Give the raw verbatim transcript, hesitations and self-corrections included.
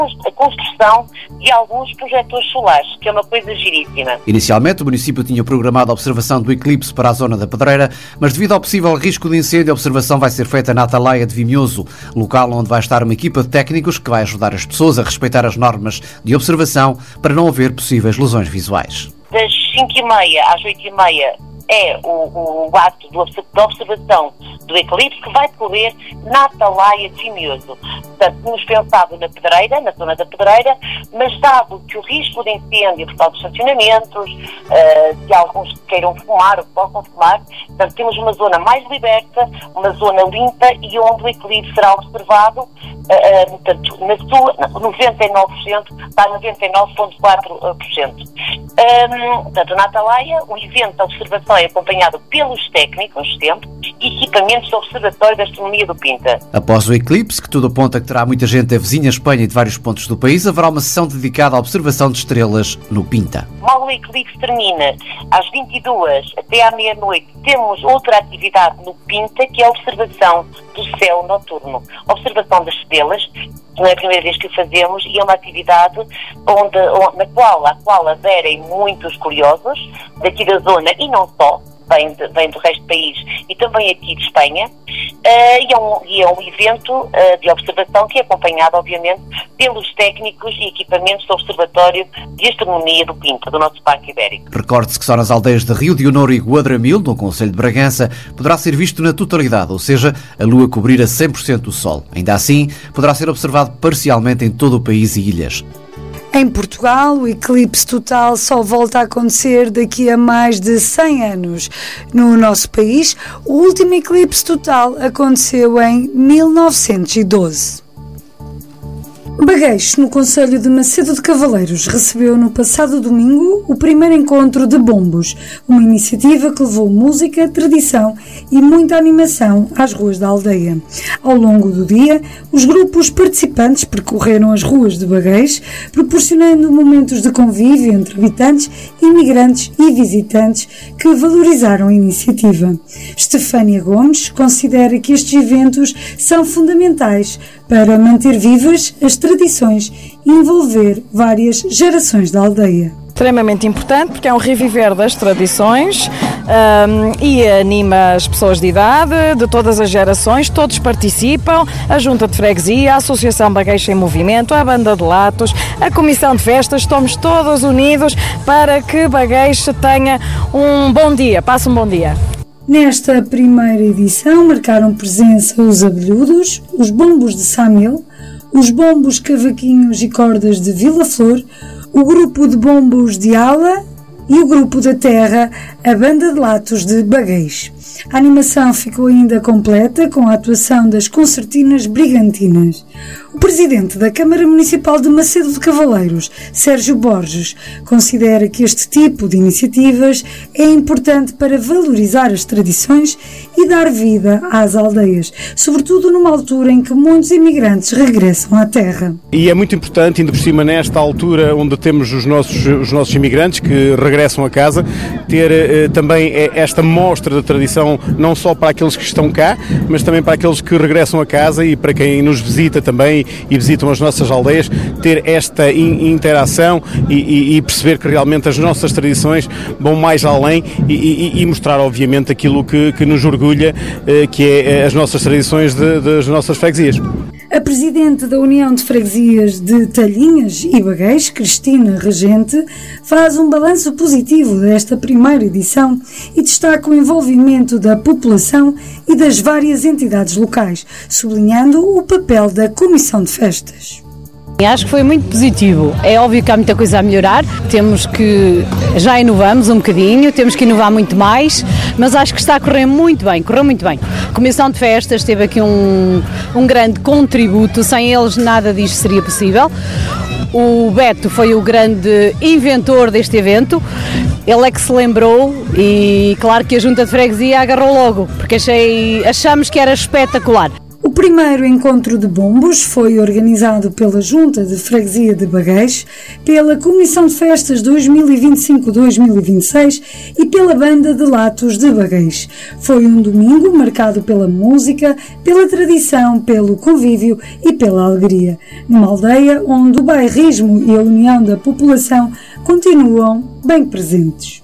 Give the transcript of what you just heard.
a construção de alguns projetores solares, que é uma coisa giríssima. Inicialmente, o município tinha programado a observação do eclipse para a zona da Pedreira, mas devido ao possível risco de incêndio, a observação vai ser feita na Atalaia de Vimioso, local onde vai estar uma equipa de técnicos que vai ajudar as pessoas a respeitar as normas de observação para não haver possíveis lesões visuais. Das cinco e meia às oito e meia é o, o ato da observação do eclipse, que vai decorrer na Atalaia de Vimioso. Portanto, tínhamos pensado na Pedreira, na zona da Pedreira, mas dado que o risco de incêndio por causa dos estacionamentos, uh, de alguns que queiram fumar ou que possam fumar, portanto, temos uma zona mais liberta, uma zona limpa e onde o eclipse será observado, uh, uh, portanto, na sua noventa e nove por cento, está noventa e nove vírgula quatro por cento. Um, portanto, na Atalaia, o evento da observação é acompanhado pelos técnicos, sempre, e equipamentos do Observatório da Astronomia do Pinta. Após o eclipse, que tudo aponta que terá muita gente da vizinha Espanha e de vários pontos do país, haverá uma sessão dedicada à observação de estrelas no Pinta. Mal o eclipse termina, às vinte e duas até à meia-noite, temos outra atividade no Pinta, que é a observação do céu noturno. A observação das estrelas, não é a primeira vez que o fazemos, e é uma atividade onde, onde, na qual, à qual aderem muitos curiosos daqui da zona, e não só, vem, de, vem do resto do país e também aqui de Espanha, uh, e, é um, e é um evento uh, de observação que é acompanhado, obviamente, pelos técnicos e equipamentos do Observatório de Astronomia do Pinta, do nosso Parque Ibérico. Recorde-se que só nas aldeias de Rio de Honor e Guadramil, no concelho de Bragança, poderá ser visto na totalidade, ou seja, a lua cobrir a cem por cento do sol. Ainda assim, poderá ser observado parcialmente em todo o país e ilhas. Em Portugal, o eclipse total só volta a acontecer daqui a mais de cem anos. No nosso país, o último eclipse total aconteceu em mil novecentos e doze. Bagueixe, no concelho de Macedo de Cavaleiros, recebeu no passado domingo o primeiro encontro de bombos, uma iniciativa que levou música, tradição e muita animação às ruas da aldeia. Ao longo do dia, os grupos participantes percorreram as ruas de Bagueixe, proporcionando momentos de convívio entre habitantes, imigrantes e visitantes que valorizaram a iniciativa. Estefânia Gomes considera que estes eventos são fundamentais para manter vivas as tradições e envolver várias gerações da aldeia. Extremamente importante porque é um reviver das tradições um, e anima as pessoas de idade, de todas as gerações, todos participam, a Junta de Freguesia, a Associação Bagueixe em Movimento, a Banda de Latos, a Comissão de Festas, estamos todos unidos para que Bagueixe tenha um bom dia, passe um bom dia. Nesta primeira edição marcaram presença os abelhudos, os bombos de Samil, os bombos, cavaquinhos e cordas de Vila Flor, o grupo de bombos de Ala e o grupo da Terra, a Banda de Latos de Bagueixe. A animação ficou ainda completa com a atuação das concertinas brigantinas. O presidente da Câmara Municipal de Macedo de Cavaleiros, Sérgio Borges, considera que este tipo de iniciativas é importante para valorizar as tradições e dar vida às aldeias, sobretudo numa altura em que muitos imigrantes regressam à terra. E é muito importante, ainda por cima nesta altura onde temos os nossos, os nossos imigrantes que regressam a casa, ter eh, também esta mostra da tradição, não só para aqueles que estão cá, mas também para aqueles que regressam a casa e para quem nos visita também e visitam as nossas aldeias, ter esta interação e, e, e perceber que realmente as nossas tradições vão mais além e, e, e mostrar obviamente aquilo que, que nos orgulha, eh, que é as nossas tradições de, das nossas freguesias. A presidente da União de Freguesias de Talhinhas e Bagueixe, Cristina Regente, faz um balanço positivo desta primeira edição e destaca o envolvimento da população e das várias entidades locais, sublinhando o papel da Comissão de Festas. Acho que foi muito positivo. É óbvio que há muita coisa a melhorar, temos que, já inovamos um bocadinho, temos que inovar muito mais, mas acho que está a correr muito bem, correu muito bem. A Comissão de Festas teve aqui um, um grande contributo, sem eles nada disto seria possível. O Beto foi o grande inventor deste evento, ele é que se lembrou e claro que a Junta de Freguesia agarrou logo, porque achei, achamos que era espetacular. O primeiro encontro de bombos foi organizado pela Junta de Freguesia de Bageixe, pela Comissão de Festas dois mil e vinte e cinco a dois mil e vinte e seis e pela Banda de Latos de Bageixe. Foi um domingo marcado pela música, pela tradição, pelo convívio e pela alegria, numa aldeia onde o bairrismo e a união da população continuam bem presentes.